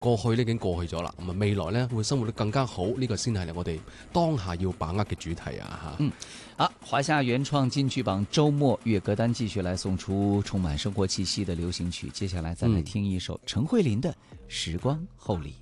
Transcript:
過去呢已經過去咗啦，咁啊未來呢會生活得更加好，呢個先係我哋當下要把握嘅主題啊嚇。 好，华夏原创金曲榜周末月歌单继續來送出充滿生活氣息的流行曲，接下來再來聽一首陳慧琳的《時光後里》。